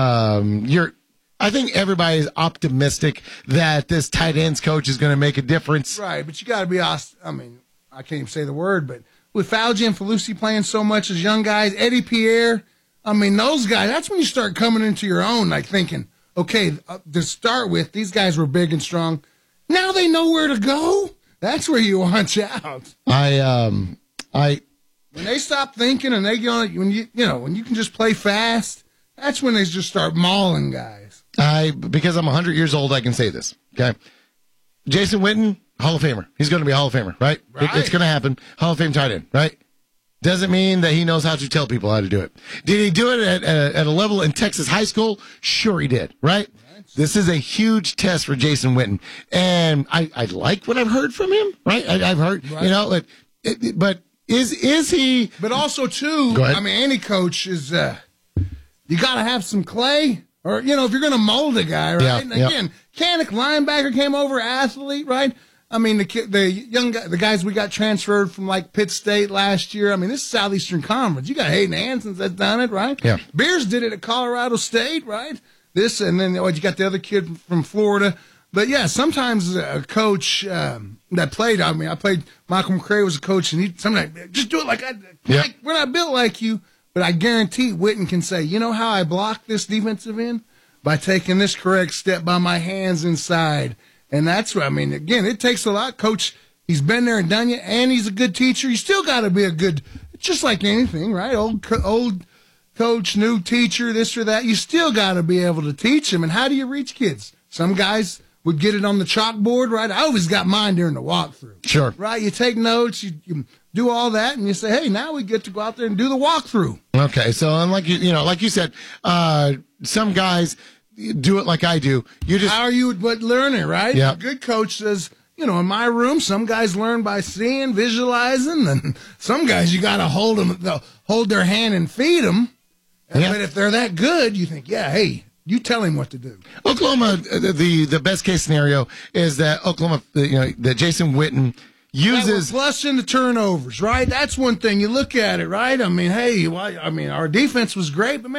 I think everybody's optimistic that this tight ends coach is going to make a difference. Right, but you got to be I can't even say the word, but with Fauci and Felucci playing so much as young guys, Eddie Pierre, those guys, that's when you start coming into your own, thinking, okay, to start with, these guys were big and strong. Now they know where to go. That's where you watch out. When they stop thinking and they go, when you can just play fast, that's when they just start mauling guys. Because I'm 100 years old, I can say this. Okay, Jason Witten, Hall of Famer. He's going to be a Hall of Famer, right? It's going to happen. Hall of Fame tight end, right? Doesn't mean that he knows how to tell people how to do it. Did he do it at a level in Texas high school? Sure, he did. Right? This is a huge test for Jason Witten, and I like what I've heard from him. Right? I've heard, but is he? But also too, any coach is you got to have some clay, or if you're going to mold a guy, right? Yeah, and again, Kanik, linebacker, came over, athlete, right? The young guy, the guys we got transferred from Pitt State last year. This is Southeastern Conference. You got Hayden Hansons that's done it, right? Yeah. Beers did it at Colorado State, right? This, and then you got the other kid from Florida. But yeah, sometimes a coach that played, I played, Michael McCray was a coach, and he sometimes, just do it like we're not built like you. But I guarantee Witten can say, you know how I block this defensive end? By taking this correct step by my hands inside. And that's what, again, it takes a lot. Coach, he's been there and done it, and he's a good teacher. You still got to be a good, just like anything, right? Old coach, new teacher, this or that. You still got to be able to teach them. And how do you reach kids? Some guys would get it on the chalkboard, right? I always got mine during the walkthrough. Sure. Right? You take notes, you do all that, and you say, hey, now we get to go out there and do the walkthrough. Okay, so like you said, some guys do it like I do. How are you learning, right? Yeah. A good coach says, in my room, some guys learn by seeing, visualizing, and some guys you got to hold their hand and feed them. Yeah. But if they're that good, you think, hey, you tell him what to do. Oklahoma, the best case scenario is that Oklahoma, that Jason Witten uses plus in the turnovers, right? That's one thing you look at it, right? Our defense was great, but man,